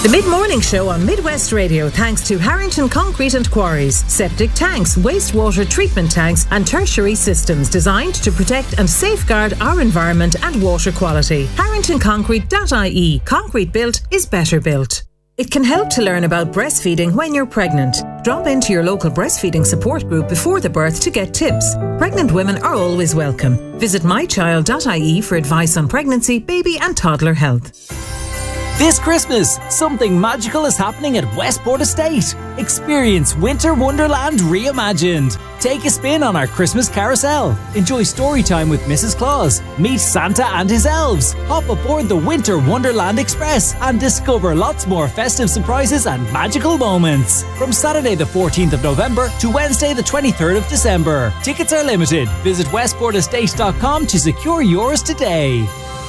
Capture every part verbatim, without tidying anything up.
The Mid-Morning Show on Midwest Radio thanks to Harrington Concrete and Quarries. Septic tanks, wastewater treatment tanks and tertiary systems designed to protect and safeguard our environment and water quality. harrington concrete dot I E. Concrete built is better built. It can help to learn about breastfeeding when you're pregnant. Drop into your local breastfeeding support group before the birth to get tips. Pregnant women are always welcome. Visit my child dot I E for advice on pregnancy, baby and toddler health. This Christmas, something magical is happening at Westport Estate. Experience Winter Wonderland reimagined. Take a spin on our Christmas carousel. Enjoy story time with Missus Claus. Meet Santa and his elves. Hop aboard the Winter Wonderland Express and discover lots more festive surprises and magical moments. From Saturday the fourteenth of November to Wednesday the twenty-third of December. Tickets are limited. Visit westport estate dot com to secure yours today.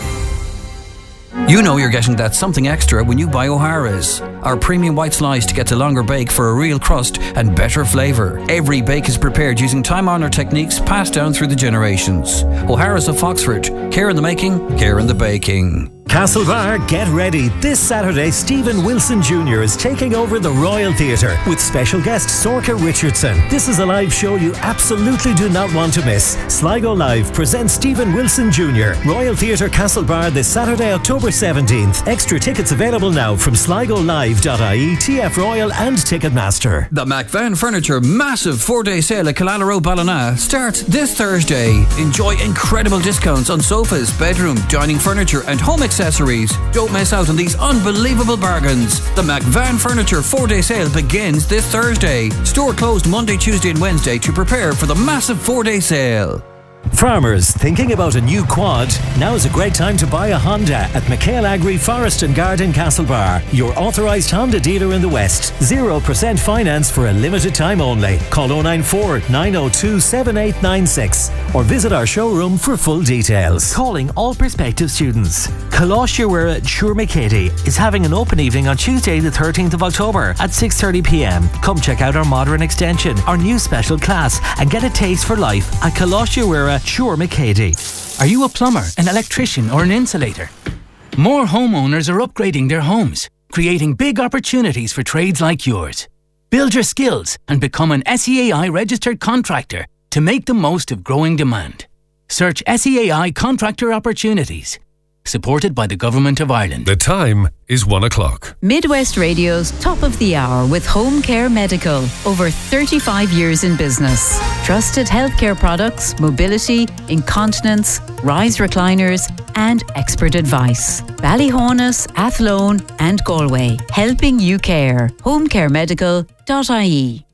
You know you're getting that something extra when you buy O'Hara's. Our premium white sliced gets a longer bake for a real crust and better flavour. Every bake is prepared using time-honoured techniques passed down through the generations. O'Hara's of Foxford. Care in the making, care in the baking. Castlebar, get ready. This Saturday, Stephen Wilson Junior is taking over the Royal Theatre with special guest Sorka Richardson. This is a live show you absolutely do not want to miss. Sligo Live presents Stephen Wilson Junior Royal Theatre Castlebar this Saturday, October seventeenth. Extra tickets available now from sligo live dot I E, T F Royal and Ticketmaster. The McVan Furniture massive four-day sale at Killala Ballina starts this Thursday. Enjoy incredible discounts on sofas, bedroom, dining furniture and home accessories. Don't miss out on these unbelievable bargains. The McVan Furniture four-day sale begins this Thursday. Store closed Monday, Tuesday and Wednesday to prepare for the massive four-day sale. Farmers thinking about a new quad? Now is a great time to buy a Honda at McHale Agri Forest and Garden Castlebar, your authorised Honda dealer in the West. zero percent finance for a limited time only. Call oh nine four, nine oh two, seven eight nine six or visit our showroom for full details. Calling all prospective students. Coláiste Uire Tuairmacéti is having an open evening on Tuesday the thirteenth of October at six thirty p m. Come check out our modern extension, our new special class and get a taste for life at Coláiste Uire Tuairmacéti. Are you a plumber, an electrician or an insulator? More homeowners are upgrading their homes, creating big opportunities for trades like yours. Build your skills and become an S E A I registered contractor to make the most of growing demand. Search S E A I Contractor Opportunities. Supported by the Government of Ireland. The time is one o'clock. Midwest Radio's Top of the Hour with Home Care Medical. Over thirty-five years in business. Trusted healthcare products, mobility, incontinence, rise recliners and expert advice. Ballyhonus, Athlone and Galway. Helping you care. home care medical dot I E.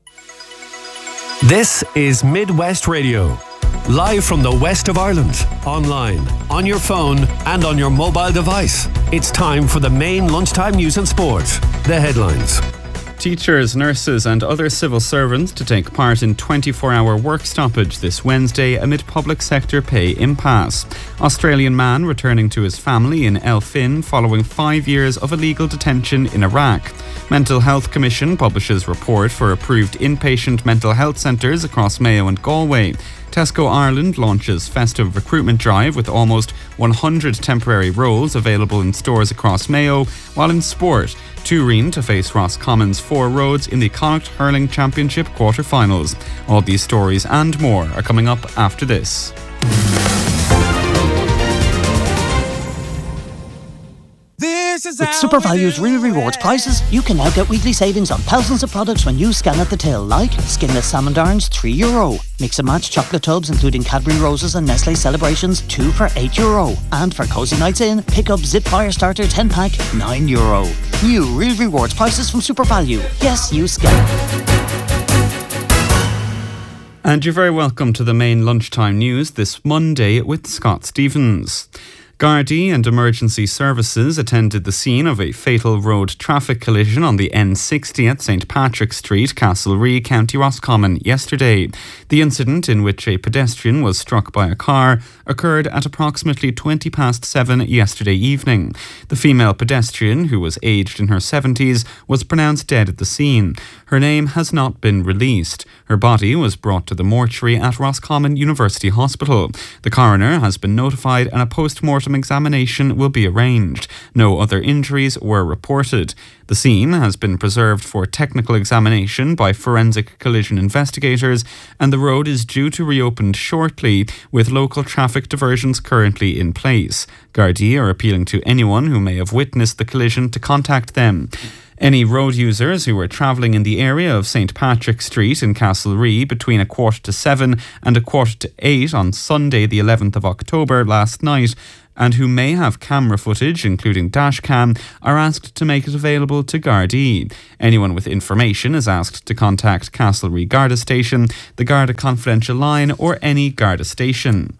This is Midwest Radio. Live from the west of Ireland, online, on your phone and on your mobile device. It's time for the main lunchtime news and sport. The headlines. Teachers, nurses and other civil servants to take part in twenty-four hour work stoppage this Wednesday amid public sector pay impasse. Australian man returning to his family in Elphin following five years of illegal detention in Iraq. Mental Health Commission publishes report for approved inpatient mental health centres across Mayo and Galway. Tesco Ireland launches festive recruitment drive with almost one hundred temporary roles available in stores across Mayo, while in sport, Turin to face Roscommon's Four Roads in the Connacht Hurling Championship quarter-finals. All these stories and more are coming up after this. With SuperValue's Real Rewards prices, you can now get weekly savings on thousands of products when you scan at the till, like skinless salmon darns, three euro. Mix and match chocolate tubs including Cadbury Roses and Nestle Celebrations, two for eight euro. And for cozy nights in, pick up Zip Fire Starter ten pack, nine euro. New Real Rewards prices from SuperValue. Yes, you scan. And you're very welcome to the main lunchtime news this Monday with Scott Stevens. Gardaí and emergency services attended the scene of a fatal road traffic collision on the N sixty at St Patrick Street, Castlerea, County Roscommon yesterday. The incident, in which a pedestrian was struck by a car, occurred at approximately twenty past seven yesterday evening. The female pedestrian, who was aged in her seventies, was pronounced dead at the scene. Her name has not been released. Her body was brought to the mortuary at Roscommon University Hospital. The coroner has been notified and a post-mortem post-mortem examination will be arranged. No other injuries were reported. The scene has been preserved for technical examination by forensic collision investigators, and the road is due to reopen shortly, with local traffic diversions currently in place. Gardaí are appealing to anyone who may have witnessed the collision to contact them. Any road users who were travelling in the area of Saint Patrick Street in Castlerea between a quarter to seven and a quarter to eight on Sunday the eleventh of October last night, and who may have camera footage, including dash cam, are asked to make it available to Gardaí. Anyone with information is asked to contact Castlerea Garda Station, the Garda Confidential Line, or any Garda station.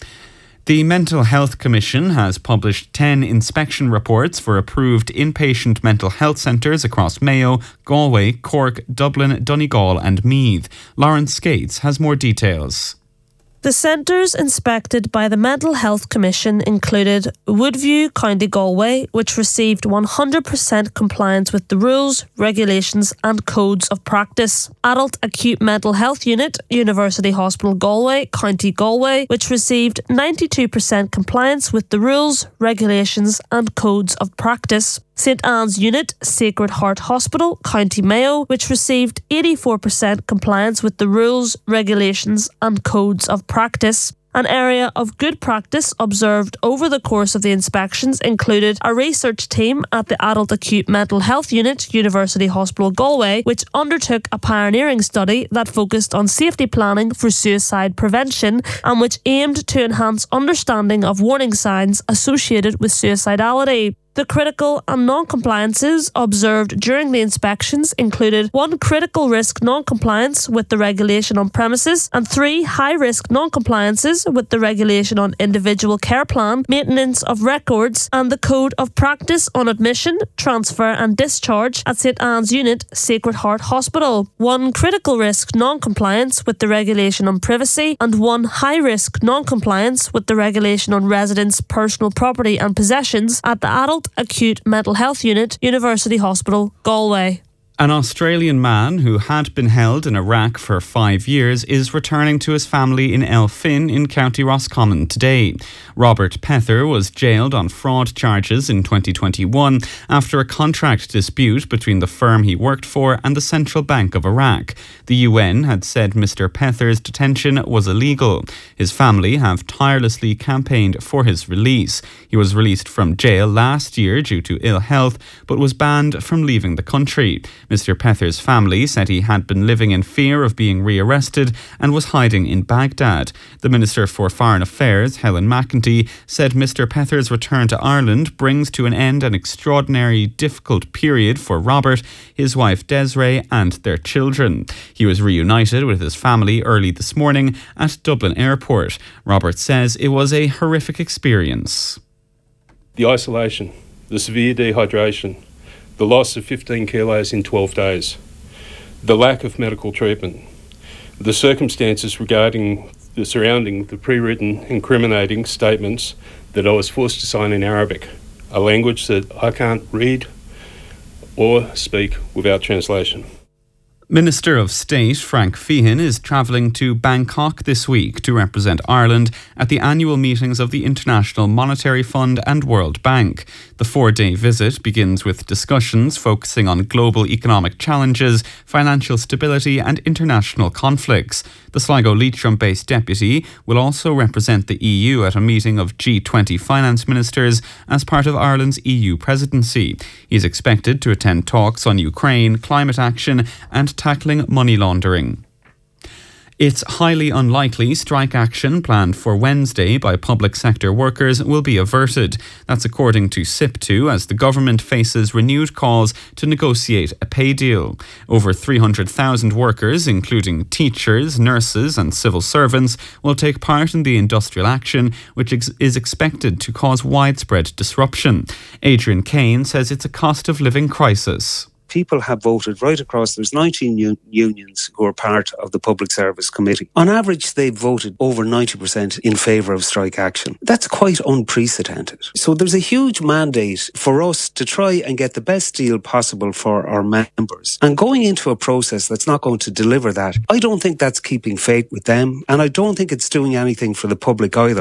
The Mental Health Commission has published ten inspection reports for approved inpatient mental health centres across Mayo, Galway, Cork, Dublin, Donegal and Meath. Lawrence Skates has more details. The centres inspected by the Mental Health Commission included Woodview, County Galway, which received one hundred percent compliance with the rules, regulations and codes of practice. Adult Acute Mental Health Unit, University Hospital Galway, County Galway, which received ninety-two percent compliance with the rules, regulations and codes of practice. St Anne's Unit, Sacred Heart Hospital, County Mayo, which received eighty-four percent compliance with the rules, regulations and codes of practice. An area of good practice observed over the course of the inspections included a research team at the Adult Acute Mental Health Unit, University Hospital Galway, which undertook a pioneering study that focused on safety planning for suicide prevention and which aimed to enhance understanding of warning signs associated with suicidality. The critical and non-compliances observed during the inspections included one critical risk non-compliance with the regulation on premises and three high-risk non-compliances with the regulation on individual care plan, maintenance of records and the code of practice on admission, transfer and discharge at St Anne's Unit, Sacred Heart Hospital, one critical risk non-compliance with the regulation on privacy and one high-risk non-compliance with the regulation on residents' personal property and possessions at the Adult Acute Mental Health Unit, University Hospital, Galway. An Australian man who had been held in Iraq for five years is returning to his family in Elphin in County Roscommon today. Robert Pether was jailed on fraud charges in twenty twenty-one after a contract dispute between the firm he worked for and the Central Bank of Iraq. The U N had said Mister Pether's detention was illegal. His family have tirelessly campaigned for his release. He was released from jail last year due to ill health, but was banned from leaving the country. Mister Pether's family said he had been living in fear of being rearrested and was hiding in Baghdad. The Minister for Foreign Affairs, Helen McEntee, said Mister Pether's return to Ireland brings to an end an extraordinary difficult period for Robert, his wife Desiree and their children. He was reunited with his family early this morning at Dublin Airport. Robert says it was a horrific experience. The isolation, the severe dehydration, the loss of fifteen kilos in twelve days, the lack of medical treatment, the circumstances regarding the surrounding the pre-written incriminating statements that I was forced to sign in Arabic, a language that I can't read or speak without translation. Minister of State Frank Feehan is travelling to Bangkok this week to represent Ireland at the annual meetings of the International Monetary Fund and World Bank. The four-day visit begins with discussions focusing on global economic challenges, financial stability and international conflicts. The Sligo Leitrim-based deputy will also represent the E U at a meeting of G twenty finance ministers as part of Ireland's E U presidency. He is expected to attend talks on Ukraine, climate action and tackling money laundering. It's highly unlikely strike action planned for Wednesday by public sector workers will be averted. That's according to SIPTU, as the government faces renewed calls to negotiate a pay deal. Over three hundred thousand workers, including teachers, nurses and civil servants, will take part in the industrial action, which ex- is expected to cause widespread disruption. Adrian Kane says it's a cost of living crisis. People have voted right across. There's nineteen un- unions who are part of the Public Service Committee. On average, they've voted over ninety percent in favour of strike action. That's quite unprecedented. So there's a huge mandate for us to try and get the best deal possible for our members. And going into a process that's not going to deliver that, I don't think that's keeping faith with them. And I don't think it's doing anything for the public either.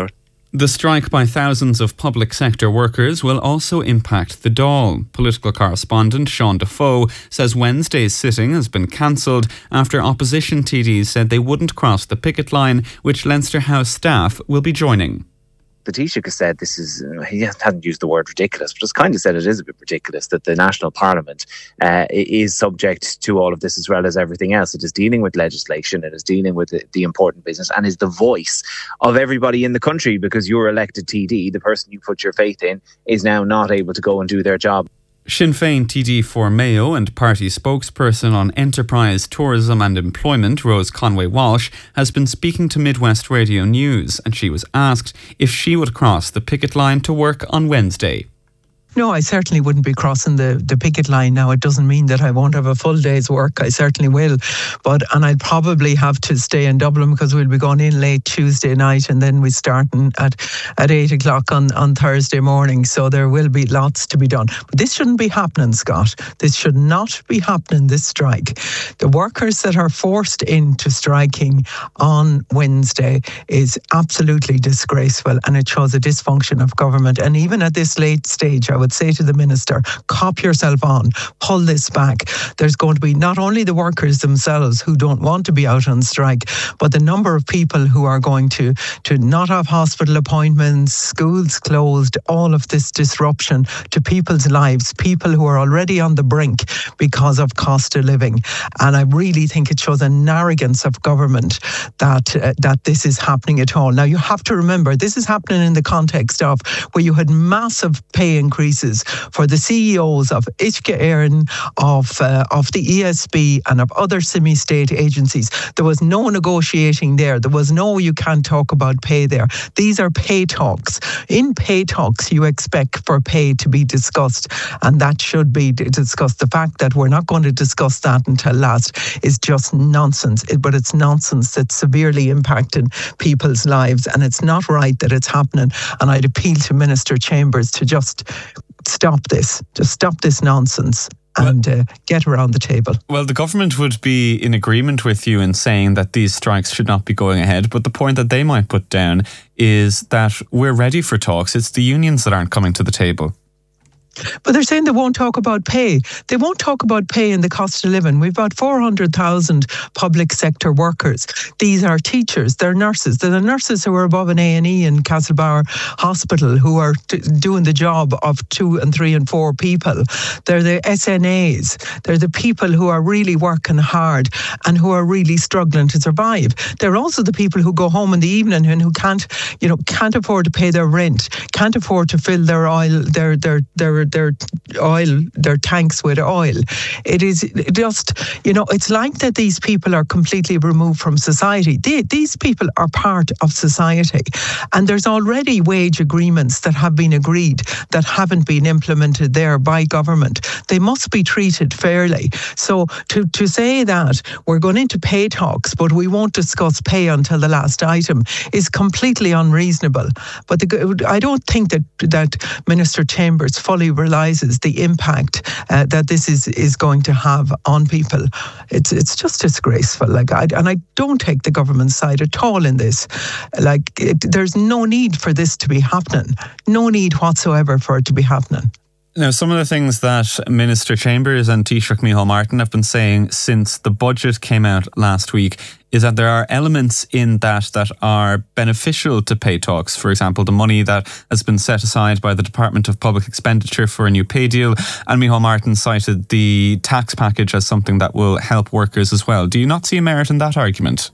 The strike by thousands of public sector workers will also impact the Dáil. Political correspondent Sean Defoe says Wednesday's sitting has been cancelled after opposition T Ds said they wouldn't cross the picket line, which Leinster House staff will be joining. The Taoiseach has said this is, he hadn't used the word ridiculous, but has kind of said it is a bit ridiculous that the National Parliament uh, is subject to all of this as well as everything else. It is dealing with legislation, it is dealing with the, the important business, and is the voice of everybody in the country, because your elected T D, the person you put your faith in, is now not able to go and do their job. Sinn Féin T D for Mayo and party spokesperson on enterprise, tourism and employment, Rose Conway-Walsh, has been speaking to Midwest Radio News, and she was asked if she would cross the picket line to work on Wednesday. No, I certainly wouldn't be crossing the, the picket line now. It doesn't mean that I won't have a full day's work. I certainly will. But and I'd probably have to stay in Dublin because we'll be going in late Tuesday night and then we're starting at, at eight o'clock on, on Thursday morning. So there will be lots to be done. But this shouldn't be happening, Scott. This should not be happening, this strike. The workers that are forced into striking on Wednesday is absolutely disgraceful, and it shows a dysfunction of government. And even at this late stage, I would say to the Minister, cop yourself on, pull this back. There's going to be not only the workers themselves who don't want to be out on strike, but the number of people who are going to, to not have hospital appointments, schools closed, all of this disruption to people's lives, people who are already on the brink because of cost of living. And I really think it shows an arrogance of government that, uh, that this is happening at all. Now, you have to remember, this is happening in the context of where you had massive pay increases for the C E Os of Uisce Éireann, of uh, of the E S B and of other semi-state agencies. There was no negotiating there. There was no, you can't talk about pay there. These are pay talks. In pay talks, you expect for pay to be discussed, and that should be discussed. The fact that we're not going to discuss that until last is just nonsense. It, but it's nonsense that's severely impacting people's lives, and it's not right that it's happening. And I'd appeal to Minister Chambers to just stop this, just stop this nonsense and uh, get around the table. Well, the government would be in agreement with you in saying that these strikes should not be going ahead, but the point that they might put down is that we're ready for talks. It's the unions that aren't coming to the table. But they're saying they won't talk about pay. They won't talk about pay and the cost of living. We've got four hundred thousand public sector workers. These are teachers, they're nurses. They're the nurses who are above an A and E in Castlebar Hospital who are t- doing the job of two and three and four people. They're the S N As. They're the people who are really working hard and who are really struggling to survive. They're also the people who go home in the evening and who can't, you know, can't afford to pay their rent, can't afford to fill their oil, their their their their oil, their tanks with oil. It is just, you know, it's like that these people are completely removed from society. They, these people are part of society. And there's already wage agreements that have been agreed that haven't been implemented there by government. They must be treated fairly. So to, to say that we're going into pay talks, but we won't discuss pay until the last item is completely unreasonable. But the, I don't think that, that Minister Chambers fully realises the impact uh, that this is, is going to have on people. It's it's just disgraceful. Like, I, and I don't take the government side at all in this. Like, it, there's no need for this to be happening. No need whatsoever for it to be happening. Now, some of the things that Minister Chambers and Taoiseach Micheál Martin have been saying since the budget came out last week is that there are elements in that that are beneficial to pay talks. For example, the money that has been set aside by the Department of Public Expenditure for a new pay deal. And Micheál Martin cited the tax package as something that will help workers as well. Do you not see a merit in that argument?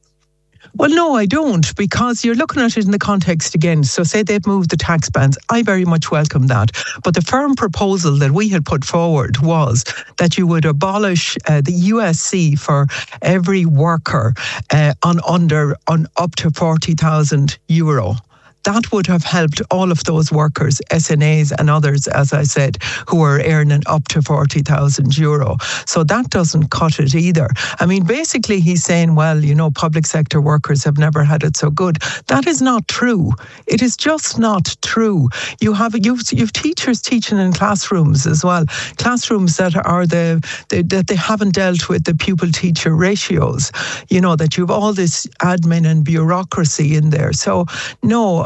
Well, no, I don't, because you're looking at it in the context again. So say they've moved the tax bands. I very much welcome that. But the firm proposal that we had put forward was that you would abolish uh, the U S C for every worker uh, on under on up to forty thousand euro. That would have helped all of those workers, S N As and others, as I said, who are earning up to forty thousand euro. So that doesn't cut it either. I mean, basically he's saying, well, you know, public sector workers have never had it so good. That is not true. It is just not true. You have you've, you've teachers teaching in classrooms as well, classrooms that are the, the that they haven't dealt with the pupil-teacher ratios. You know, that you've all this admin and bureaucracy in there. So no,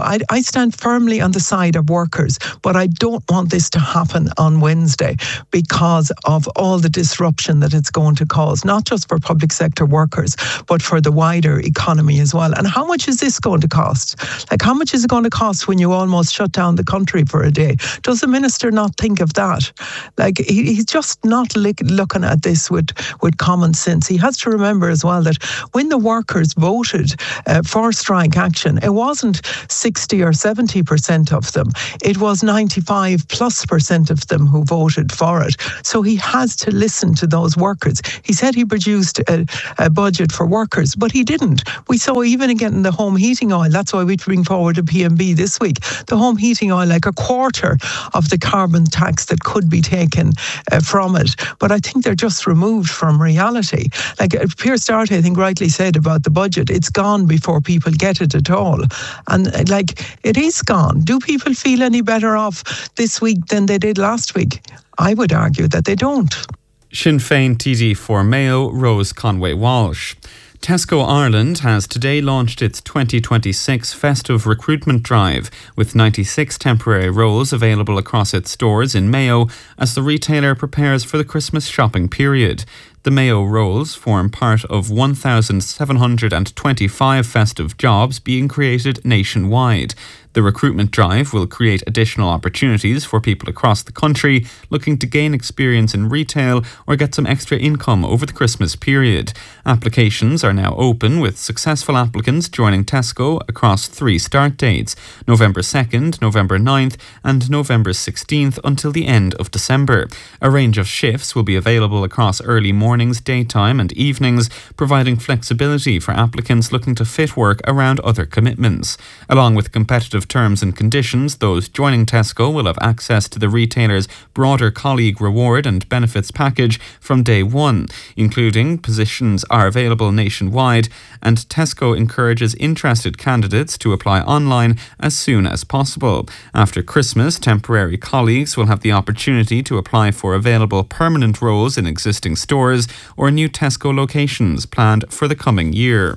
I, I stand firmly on the side of workers, but I don't want this to happen on Wednesday because of all the disruption that it's going to cause, not just for public sector workers, but for the wider economy as well. And how much is this going to cost? Like, how much is it going to cost when you almost shut down the country for a day? Does the minister not think of that? Like, he, he's just not li- looking at this with, with common sense. He has to remember as well that when the workers voted uh, for strike action, it wasn't sixty or seventy percent of them. It was ninety-five plus percent of them who voted for it. So he has to listen to those workers. He said he produced a, a budget for workers, but he didn't. We saw even again in the home heating oil, that's why we bring forward a P M B this week, the home heating oil, like a quarter of the carbon tax that could be taken uh, from it. But I think they're just removed from reality. Like uh, Pierce Darty, I think, rightly said about the budget, it's gone before people get it at all. And uh, like, it is gone. Do people feel any better off this week than they did last week? I would argue that they don't. Sinn Féin T D for Mayo, Rose Conway-Walsh. Tesco Ireland has today launched its twenty twenty-six festive recruitment drive, with ninety-six temporary roles available across its stores in Mayo as the retailer prepares for the Christmas shopping period. The Mayo roles form part of one thousand seven hundred twenty-five festive jobs being created nationwide. The recruitment drive will create additional opportunities for people across the country looking to gain experience in retail or get some extra income over the Christmas period. Applications are now open, with successful applicants joining Tesco across three start dates: November second, November ninth and November sixteenth until the end of December. A range of shifts will be available across early mornings, daytime and evenings, providing flexibility for applicants looking to fit work around other commitments. Along with competitive terms and conditions, those joining Tesco will have access to the retailer's broader colleague reward and benefits package from day one, including positions are available nationwide, and Tesco encourages interested candidates to apply online as soon as possible. After Christmas, temporary colleagues will have the opportunity to apply for available permanent roles in existing stores or new Tesco locations planned for the coming year.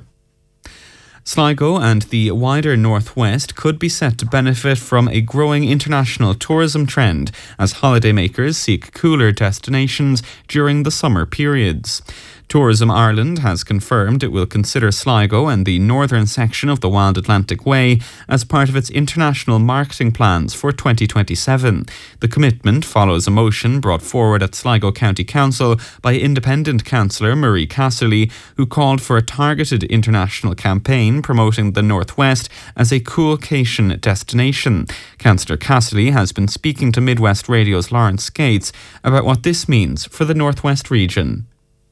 Sligo and the wider northwest could be set to benefit from a growing international tourism trend as holidaymakers seek cooler destinations during the summer periods. Tourism Ireland has confirmed it will consider Sligo and the northern section of the Wild Atlantic Way as part of its international marketing plans for twenty twenty-seven. The commitment follows a motion brought forward at Sligo County Council by independent councillor Marie Casserly, who called for a targeted international campaign promoting the northwest as a coolcation destination. Councillor Casserly has been speaking to Midwest Radio's Lawrence Skates about what this means for the northwest region.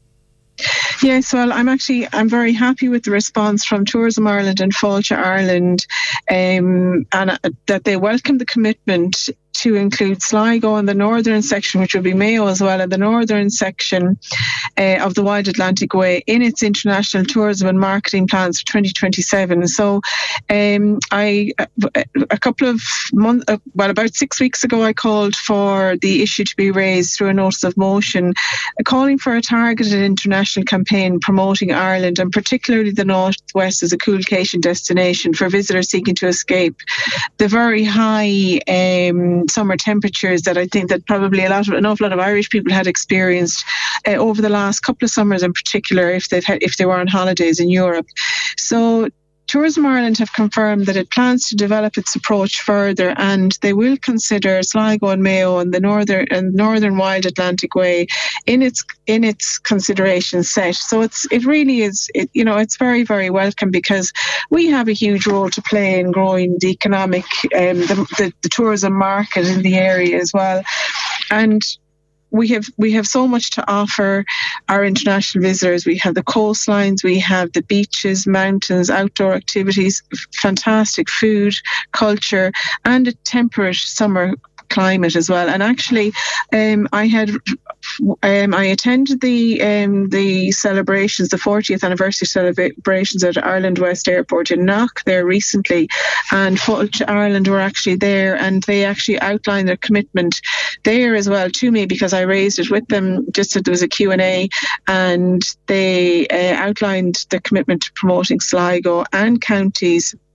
Yes, well, I'm actually, I'm very happy with the response from Tourism Ireland and Fáilte Ireland, um, and uh, that they welcome the commitment to include Sligo in the northern section, which will be Mayo as well, in the northern section uh, of the Wide Atlantic Way in its international tourism and marketing plans for twenty twenty-seven. So um, I, a couple of months, uh, well, about six weeks ago, I called for the issue to be raised through a notice of motion, uh, calling for a targeted international campaign promoting Ireland and particularly the northwest as a coolcation destination for visitors seeking to escape the very high um, summer temperatures that I think that probably a lot of, an awful lot of Irish people had experienced uh, over the last couple of summers, in particular if they've had, if they were on holidays in Europe. So Tourism Ireland have confirmed that it plans to develop its approach further, and they will consider Sligo and Mayo and the northern and northern Wild Atlantic Way in its in its consideration set. So it's it really is it, you know it's very very welcome, because we have a huge role to play in growing the economic um, the, the the tourism market in the area as well, and we have we have so much to offer our international visitors. We have the coastlines, we have the beaches, mountains, outdoor activities, fantastic food, culture, and a temperate summer climate as well. And actually, um, I had um, I attended the um, the celebrations, the fortieth anniversary celebrations at Ireland West Airport in Knock there recently, and Fáilte Ireland were actually there, and they actually outlined their commitment there as well to me, because I raised it with them just that there was a Q and A, and they uh, outlined their commitment to promoting Sligo and counties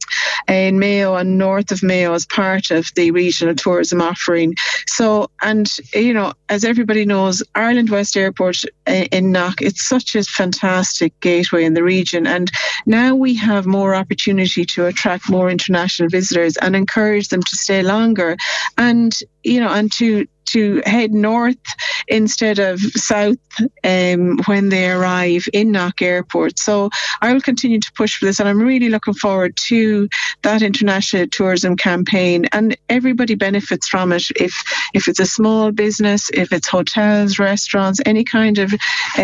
in Mayo and north of Mayo as part of the regional tourism offering. So, and you know, as everybody knows, Ireland West Airport in Knock, it's such a fantastic gateway in the region, and now we have more opportunity to attract more international visitors and encourage them to stay longer, and you know, and to to head north instead of south um, when they arrive in Knock Airport. So I will continue to push for this, and I'm really looking forward to that international tourism campaign, and everybody benefits from it. If if it's a small business, if it's hotels, restaurants, any kind of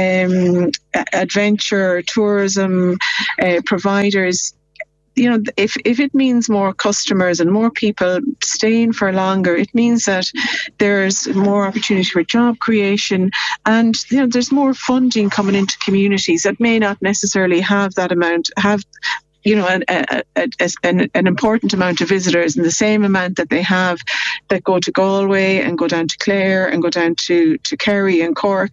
um, adventure tourism uh, providers, you know, if, if it means more customers and more people staying for longer, it means that there's more opportunity for job creation, and you know, there's more funding coming into communities that may not necessarily have that amount, have you know, an, a, a, an, an important amount of visitors, and the same amount that they have that go to Galway and go down to Clare and go down to, to Kerry and Cork.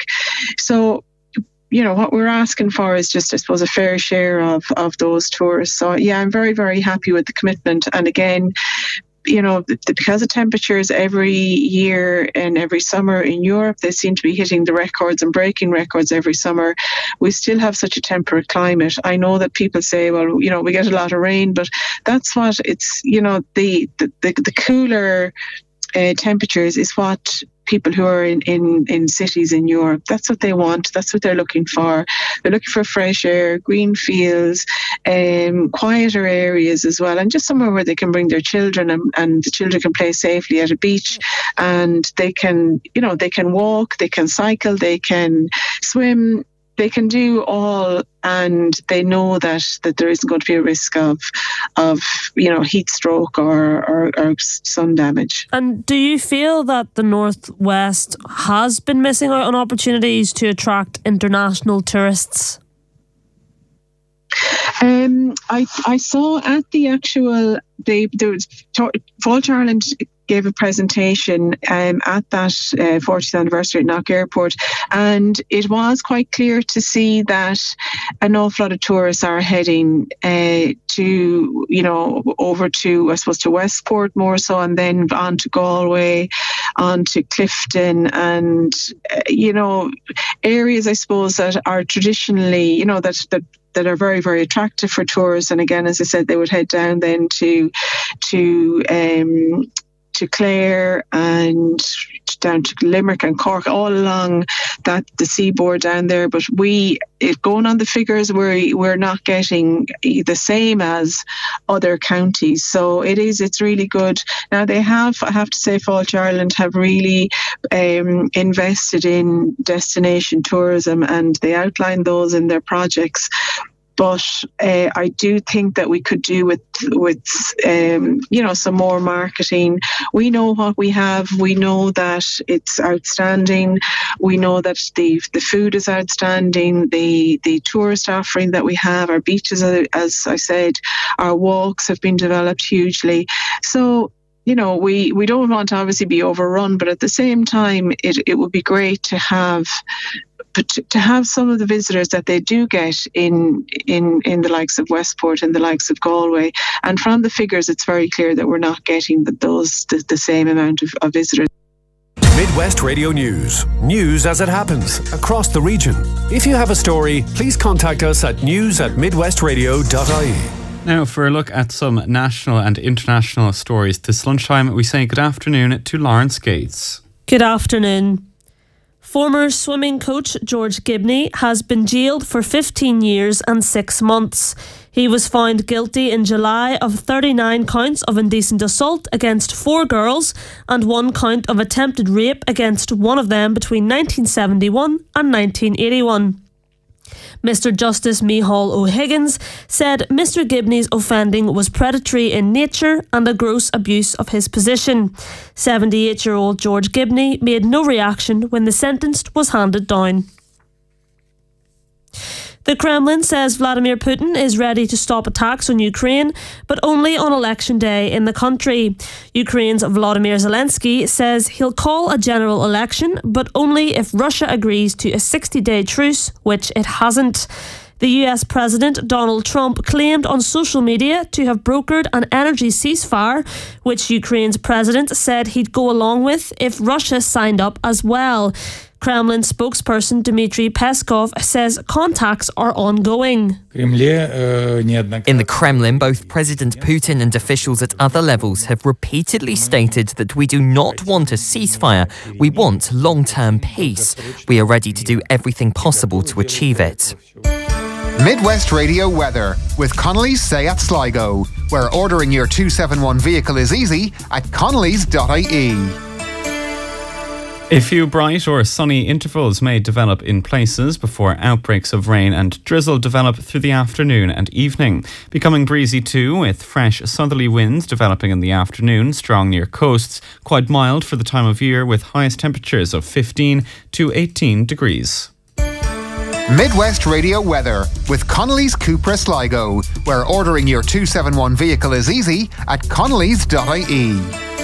So, you know, what we're asking for is just, I suppose, a fair share of, of those tours. So, yeah, I'm very, very happy with the commitment. And again, you know, because of temperatures every year and every summer in Europe, they seem to be hitting the records and breaking records every summer. We still have such a temperate climate. I know that people say, well, you know, we get a lot of rain, but that's what it's, you know, the, the, the, the cooler uh, temperatures is what people who are in, in, in cities in Europe, that's what they want. That's what they're looking for. They're looking for fresh air, green fields, um, quieter areas as well, and just somewhere where they can bring their children, and, and the children can play safely at a beach, and they can, you know, they can walk, they can cycle, they can swim, they can do all, and they know that, that there isn't going to be a risk of, of you know, heat stroke or, or, or sun damage. And do you feel that the Northwest has been missing out on opportunities to attract international tourists? Um, I I saw at the actual, they, there was, Fáilte Ireland gave a presentation um, at that uh, fortieth anniversary at Knock Airport, and it was quite clear to see that an awful lot of tourists are heading uh, to, you know, over to, I suppose, to Westport more so, and then on to Galway, on to Clifton, and, uh, you know, areas, I suppose, that are traditionally, you know, that, that that are very, very attractive for tourists. And again, as I said, they would head down then to to um, to Clare and down to Limerick and Cork, all along that the seaboard down there. But we, if going on the figures, we're we're not getting the same as other counties. So it is, it's really good. Now they have, I have to say, Fáilte Ireland have really um, invested in destination tourism, and they outline those in their projects. But uh, I do think that we could do with, with um, you know, some more marketing. We know what we have. We know that it's outstanding. We know that the the food is outstanding. The the tourist offering that we have, our beaches, as I said, our walks have been developed hugely. So, you know, we, we don't want to obviously be overrun, but at the same time, it, it would be great to have But to have some of the visitors that they do get in, in, in the likes of Westport and the likes of Galway. And from the figures, it's very clear that we're not getting the, those the, the same amount of, of visitors. Midwest Radio News. News as it happens across the region. If you have a story, please contact us at news at midwestradio dot I E. Now for a look at some national and international stories this lunchtime, we say good afternoon to Lawrence Gates. Good afternoon. Former swimming coach George Gibney has been jailed for fifteen years and six months. He was found guilty in July of thirty-nine counts of indecent assault against four girls and one count of attempted rape against one of them between nineteen seventy-one and nineteen eighty-one. Mister Justice Micheál O'Higgins said Mister Gibney's offending was predatory in nature and a gross abuse of his position. seventy-eight-year-old George Gibney made no reaction when the sentence was handed down. The Kremlin says Vladimir Putin is ready to stop attacks on Ukraine, but only on election day in the country. Ukraine's Volodymyr Zelensky says he'll call a general election, but only if Russia agrees to a sixty-day truce, which it hasn't. The U S President Donald Trump claimed on social media to have brokered an energy ceasefire, which Ukraine's president said he'd go along with if Russia signed up as well. Kremlin spokesperson Dmitry Peskov says contacts are ongoing. In the Kremlin, both President Putin and officials at other levels have repeatedly stated that we do not want a ceasefire, we want long-term peace. We are ready to do everything possible to achieve it. Midwest Radio weather with Connolly's Seat Sligo, where ordering your two seventy-one vehicle is easy at connellys dot I E. A few bright or sunny intervals may develop in places before outbreaks of rain and drizzle develop through the afternoon and evening. Becoming breezy too, with fresh southerly winds developing in the afternoon, strong near coasts, quite mild for the time of year with highest temperatures of fifteen to eighteen degrees. Midwest Radio weather with Connolly's Cupra Sligo, where ordering your two seventy-one vehicle is easy at connellys dot I E.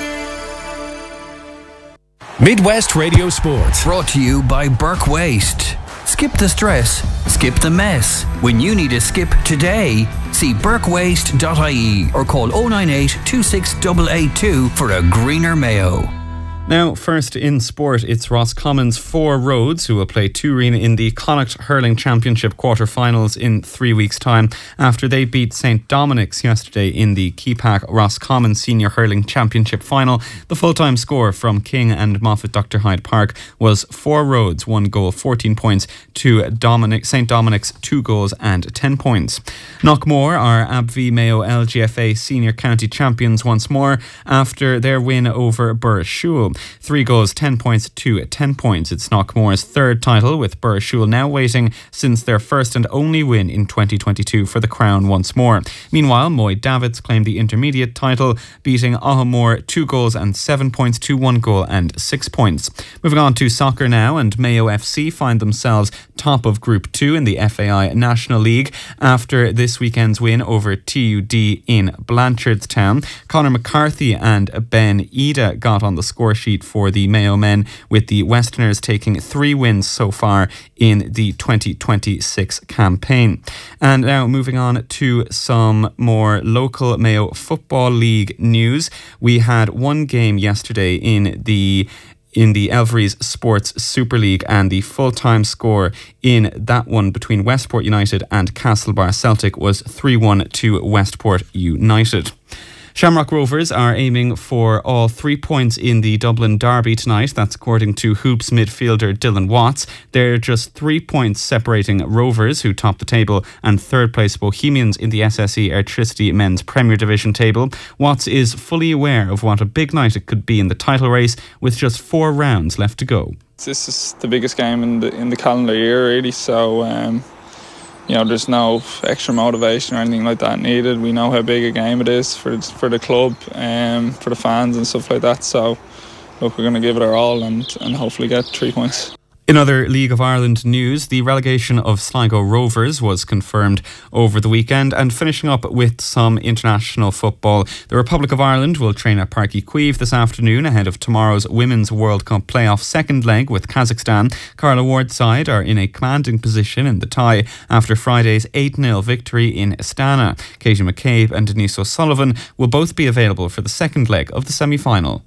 Midwest Radio Sports. Brought to you by Burke Waste. Skip the stress, skip the mess. When you need a skip today, see burke waste dot I E or call oh nine eight, two six eight eight two for a greener Mayo. Now, first in sport, it's Roscommon's Four Roads who will play Turin in the Connacht Hurling Championship quarter-finals in three weeks' time after they beat Saint Dominic's yesterday in the Kepak Roscommon Senior Hurling Championship final. The full-time score from King and Moffat Doctor Hyde Park was Four Roads, one goal, fourteen points to Dominic, Saint Dominic's two goals and ten points. Knockmore are Abvie Mayo L G F A Senior County Champions once more after their win over Burrishoole. Three goals, ten points to ten points. It's Knockmore's third title, with Burrishoole now waiting since their first and only win in twenty twenty-two for the crown once more. Meanwhile, Moy Davids claimed the intermediate title, beating Ahamore two goals and seven points to one goal and six points. Moving on to soccer now, and Mayo F C find themselves top of Group two in the F A I National League after this weekend's win over T U D in Blanchardstown. Conor McCarthy and Ben Ida got on the score sheet for the Mayo men, with the Westerners taking three wins so far in the twenty twenty-six campaign. And now moving on to some more local Mayo Football League news. We had one game yesterday in the in the Elvery's Sports Super League, and the full-time score in that one between Westport United and Castlebar Celtic was three one to Westport United. Shamrock Rovers are aiming for all three points in the Dublin Derby tonight. That's according to Hoops midfielder Dylan Watts. They're just three points separating Rovers, who top the table, and third place Bohemians in the S S E Airtricity Men's Premier Division table. Watts is fully aware of what a big night it could be in the title race, with just four rounds left to go. This is the biggest game in the in the calendar year, really, so um you know, there's no extra motivation or anything like that needed. We know how big a game it is for for the club, um, for the fans and stuff like that. So, look, we're going to give it our all and, and hopefully get three points. In other League of Ireland news, the relegation of Sligo Rovers was confirmed over the weekend. And finishing up with some international football, the Republic of Ireland will train at Páirc Uí Chaoimh this afternoon ahead of tomorrow's Women's World Cup playoff second leg with Kazakhstan. Carla Ward's side are in a commanding position in the tie after Friday's eight nil victory in Astana. Katie McCabe and Denise O'Sullivan will both be available for the second leg of the semi-final.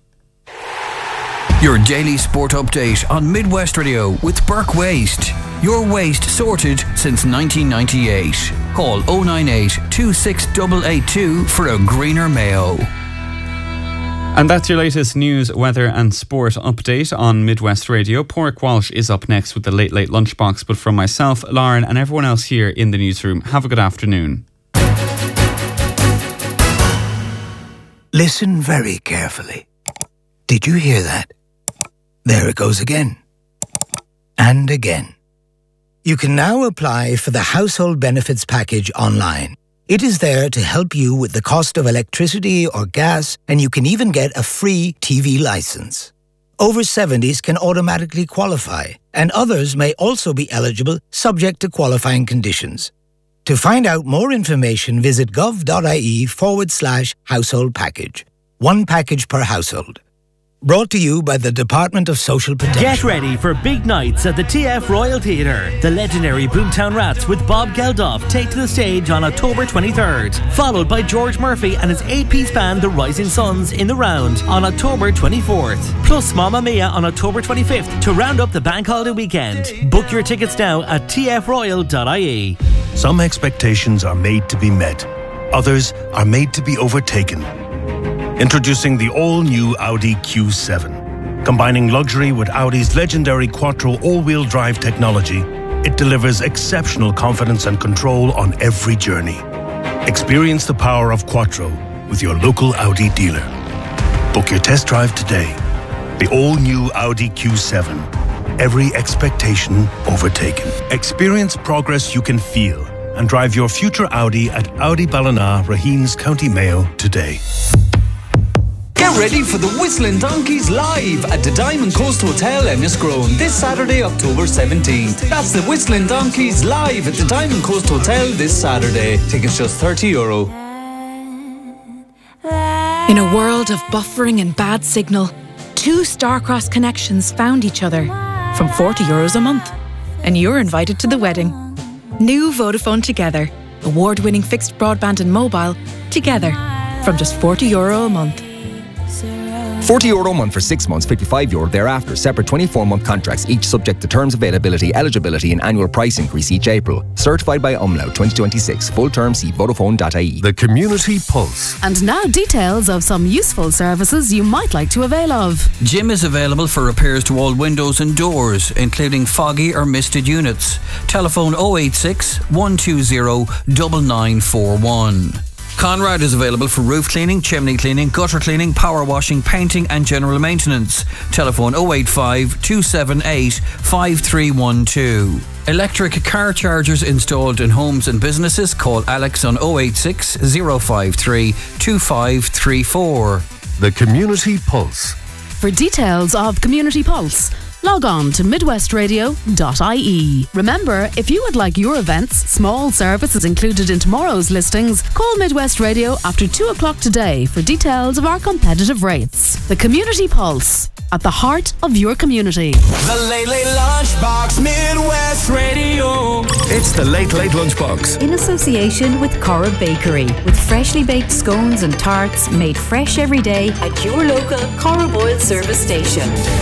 Your daily sport update on Midwest Radio with Burke Waste. Your waste sorted since nineteen ninety-eight. Call oh nine eight, two six eight eight two for a greener Mayo. And that's your latest news, weather and sport update on Midwest Radio. Porrick Walsh is up next with the Late Late Lunchbox. But from myself, Lauren and everyone else here in the newsroom, have a good afternoon. Listen very carefully. Did you hear that? There it goes again. And again. You can now apply for the Household Benefits Package online. It is there to help you with the cost of electricity or gas, and you can even get a free T V license. Over seventies can automatically qualify, and others may also be eligible subject to qualifying conditions. To find out more information, visit gov.ie forward slash household package. One package per household. Brought to you by the Department of Social Protection. Get ready for big nights at the T F Royal Theatre. The legendary Boomtown Rats with Bob Geldof take to the stage on October twenty-third, followed by George Murphy and his eight-piece band The Rising Suns in the Round on October twenty-fourth. Plus Mamma Mia on October twenty-fifth to round up the bank holiday weekend. Book your tickets now at t f royal dot i e. Some expectations are made to be met. Others are made to be overtaken. Introducing the all-new Audi Q seven. Combining luxury with Audi's legendary Quattro all-wheel drive technology, it delivers exceptional confidence and control on every journey. Experience the power of Quattro with your local Audi dealer. Book your test drive today. The all-new Audi Q seven. Every expectation overtaken. Experience progress you can feel and drive your future Audi at Audi Ballina, Raheens, County Mayo today. Get ready for the Whistling Donkeys live at the Diamond Coast Hotel Enniscrone this Saturday, October seventeenth. That's the Whistling Donkeys live at the Diamond Coast Hotel this Saturday. Tickets just thirty euro. In a world of buffering and bad signal, two Starcross connections found each other from forty euros a month. And you're invited to the wedding. New Vodafone Together. Award-winning fixed broadband and mobile together from just forty euro a month. forty euro a month for six months, fifty-five euro thereafter. Separate twenty-four month contracts, each subject to terms, availability, eligibility and annual price increase each April. Certified by Umlaut twenty twenty-six. Full term, see vodafone dot i e. The Community Pulse. And now details of some useful services you might like to avail of. Jim is available for repairs to all windows and doors, including foggy or misted units. Telephone oh eight six, one two zero, nine nine four one. Conrad is available for roof cleaning, chimney cleaning, gutter cleaning, power washing, painting and general maintenance. Telephone oh eight five, two seven eight, five three one two. Electric car chargers installed in homes and businesses. Call Alex on oh eight six, oh five three, two five three four. The Community Pulse. For details of Community Pulse, log on to midwest radio dot i e. Remember, if you would like your events, small services included in tomorrow's listings, call Midwest Radio after two o'clock today for details of our competitive rates. The Community Pulse, at the heart of your community. The Late Late Lunchbox, Midwest Radio. It's the Late Late Lunchbox. In association with Corrib Bakery, with freshly baked scones and tarts made fresh every day at your local Corrib Oil service station.